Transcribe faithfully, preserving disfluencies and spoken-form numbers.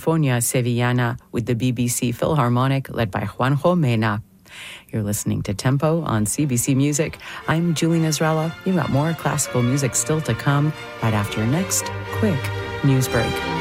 Sinfonia Sevillana with the B B C Philharmonic led by Juanjo Mena. You're listening to Tempo on C B C Music. I'm Julie Nazrella. You've got more classical music still to come right after your next quick news break.